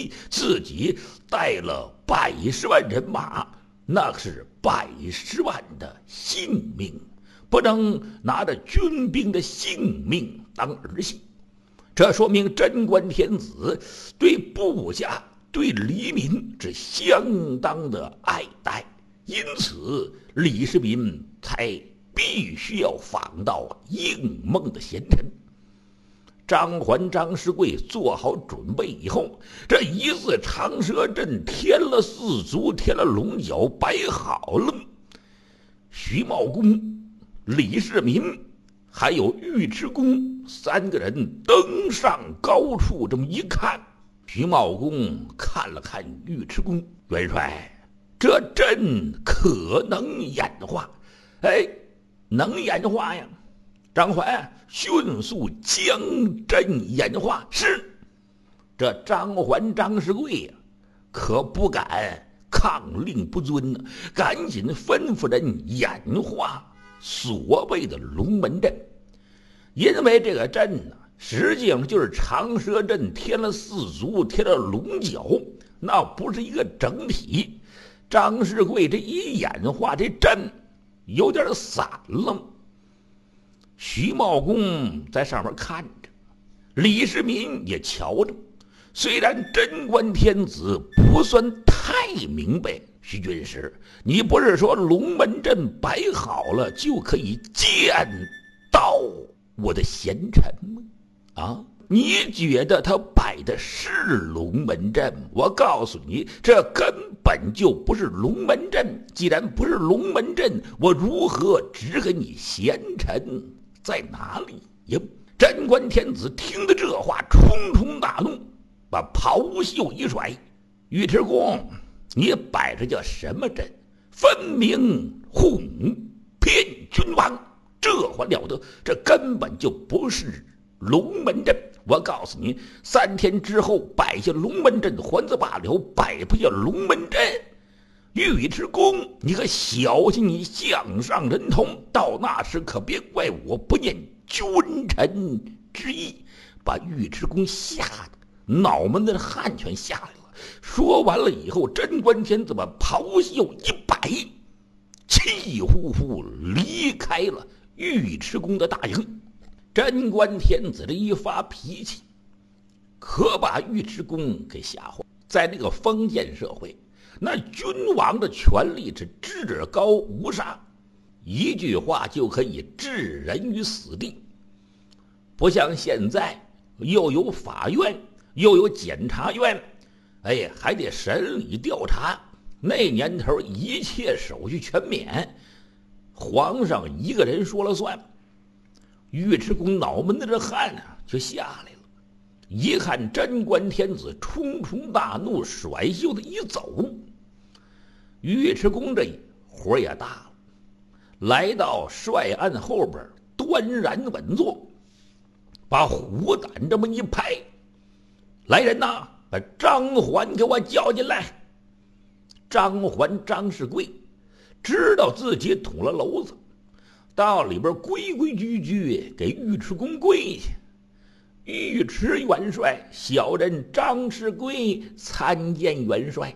自己带了100万人马，那是100万的性命，不能拿着军兵的性命当儿戏。这说明贞观天子对部下对黎民是相当的爱戴，因此李世民才必须要访到应孟的贤臣。张环、张世贵做好准备以后，这一字长蛇阵填了4足，填了龙角，摆好了。徐茂公、李世民还有尉迟恭3个人登上高处，这么一看，徐茂公看了看尉迟恭，元帅，这阵可能演化？哎，能演化呀。张环迅速将阵演化。是，这张环、张世贵呀，可不敢抗令不遵呢，赶紧吩咐人演化所谓的龙门阵。因为这个阵呢，实际上就是长蛇阵添了4足，添了龙角，那不是一个整体。张世贵这一演化，这阵有点散了。徐茂公在上面看着，李世民也瞧着。虽然贞观天子不算太明白，徐军师，你不是说龙门阵摆好了就可以见到我的贤臣吗？啊，你觉得他摆的是龙门阵？我告诉你，这根本就不是龙门阵。既然不是龙门阵，我如何指给你贤臣在哪里呀？贞观天子听得这话，冲冲大怒，把袍袖一甩：“尉迟恭，你摆着叫什么阵？分明哄骗君王，这还了得？这根本就不是龙门阵。我告诉你，3天之后摆下龙门阵还则罢了，摆不下龙门阵，尉迟恭，你可小心你项上人头，到那时可别怪我不念君臣之义。”把尉迟恭吓得脑门子的汗全下来了。说完了以后，贞观天子把袍袖一摆，气呼呼离开了尉迟恭的大营。贞观天子这一发脾气，可把尉迟恭给吓坏。在那个封建社会，那君王的权力是至高无上，一句话就可以置人于死地。不像现在又有法院又有检察院，哎，还得审理调查。那年头一切手续全免，皇上一个人说了算。尉迟恭脑门子这汗啊就下来了，一看贞观天子冲冲大怒，甩袖子一走。尉迟恭这活也大了，来到帅案后边端然稳坐，把虎胆这么一拍：“来人呐，把张环给我叫进来。”张环、张世贵知道自己捅了娄子，到里边规规矩矩给尉迟恭跪下：“尉迟元帅，小人张世贵参见元帅。”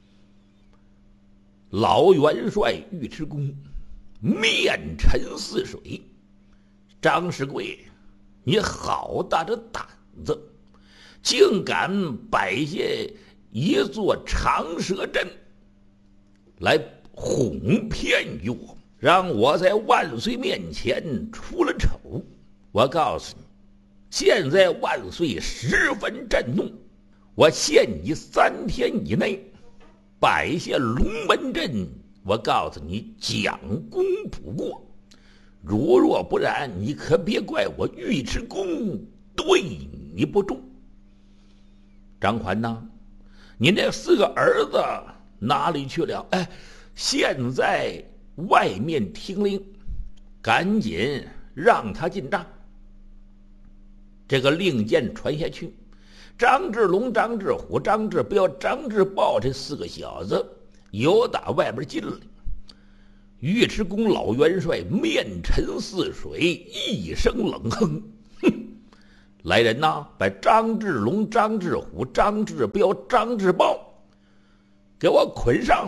老元帅尉迟恭面沉似水：“张世贵，你好大的胆子，竟敢摆下一座长蛇阵来哄骗于我，让我在万岁面前出了丑。我告诉你，现在万岁十分震怒，我限你3天以内摆下龙门阵。我告诉你，将功补过，如若不然，你可别怪我尉迟恭对你不忠。张环呐，你那4个儿子哪里去了？哎，现在外面听令，赶紧让他进帐。这个令箭传下去，张志龙、张志虎、张志彪、张志豹这4个小子由打外边进来。尉迟恭老元帅面沉似水，一声冷哼：“哼， 来人呐，把张志龙、张志虎、张志彪、张志豹给我捆上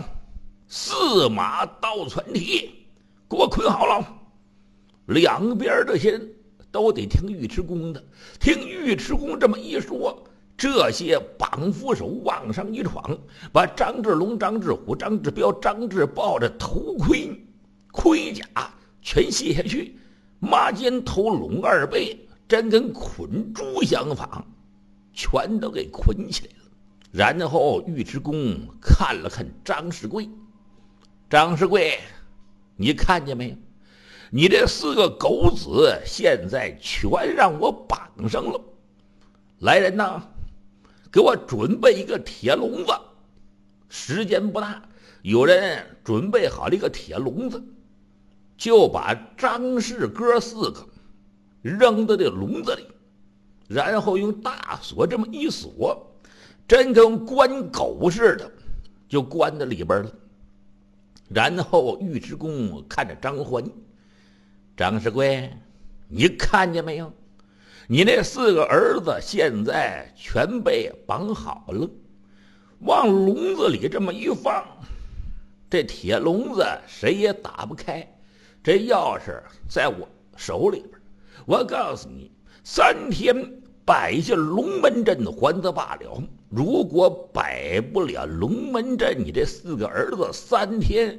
4马倒船蹄，给我捆好了。两边这些人都得听尉迟恭的。听尉迟恭这么一说，这些绑扶手往上一闯，把张志龙、张志虎、张志彪、张志豹的头盔、盔甲全卸下去，马肩头拢2背，真跟捆猪相仿，全都给捆起来了。然后尉迟恭看了看张世贵，张世贵，你看见没有？你这4个狗子现在全让我绑上了。来人呐，给我准备一个铁笼子。时间不大，有人准备好了一个铁笼子，就把张氏哥4个扔到这笼子里，然后用大锁这么一锁，真跟关狗似的，就关在里边了。然后尉迟恭看着张环，张世贵，你看见没有？你那4个儿子现在全被绑好了，往笼子里这么一放，这铁笼子谁也打不开，这钥匙在我手里边。我告诉你，3天摆下龙门阵还则罢了，如果摆不了龙门阵，你这4个儿子3天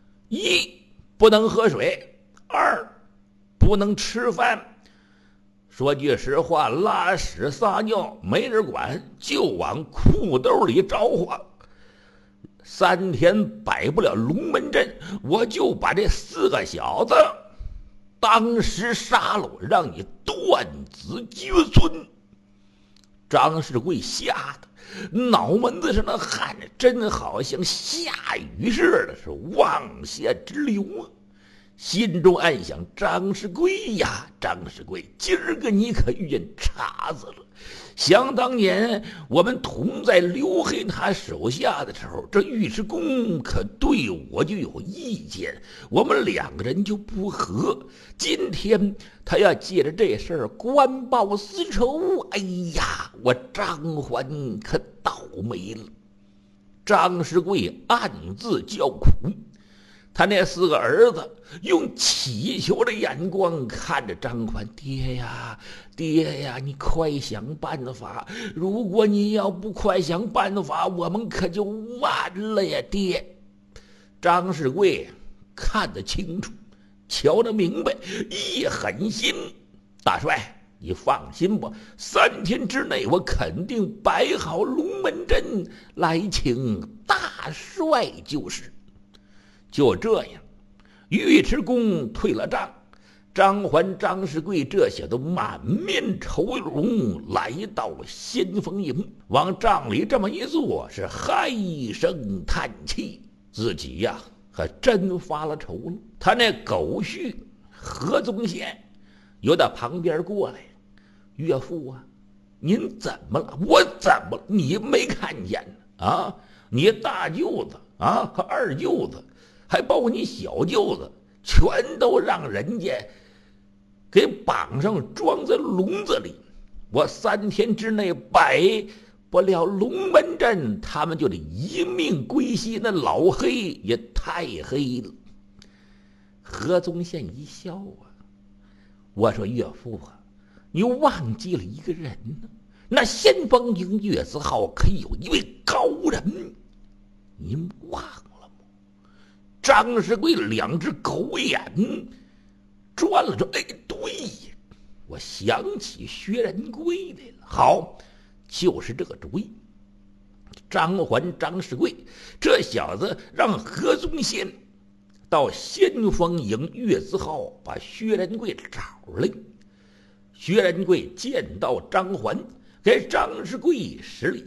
：1不能喝水，2不能吃饭。说句实话，拉屎撒尿没人管，就往裤兜里招呼。3天摆不了龙门阵，我就把这4个小子当时杀了，让你断子绝孙。张世贵吓得脑门子上的汗真好像下雨似的，是往下直流啊！心中暗想：张世贵呀，张世贵，今儿个你可遇见茬子了。想当年我们同在刘黑他手下的时候，这尉迟恭可对我就有意见，我们2个人就不和。今天他要借着这事儿官报私仇，哎呀，我张环可倒霉了。张世贵暗自叫苦，他那4个儿子用祈求的眼光看着张环：爹呀，爹呀，你快想办法！如果你要不快想办法，我们可就完了呀，爹！张世贵看得清楚，瞧得明白，一狠心：大帅，你放心吧，3天之内我肯定摆好龙门阵来请大帅就是。就这样，尉迟恭退了账，张环、张世贵这些都满面愁容，来到先锋营，往帐里这么一坐，是唉声叹气，自己呀还真发了愁了。他那狗婿何宗宪由到旁边过来：岳父啊，您怎么了？我怎么了？你没看见啊？你大舅子啊和2舅子，还包括你小舅子，全都让人家给绑上，装在笼子里。我3天之内摆不了龙门阵，他们就得一命归西。那老黑也太黑了。何宗宪一笑啊，我说岳父啊，你忘记了一个人呢。那先锋营月字号可有一位高人，您忘了？张世贵2只狗眼转了转，哎，对呀，我想起薛仁贵来了。好，就是这个主意。张环、张世贵这小子让何宗宪到先锋营月字号把薛仁贵找来。薛仁贵见到张环，给张世贵施礼：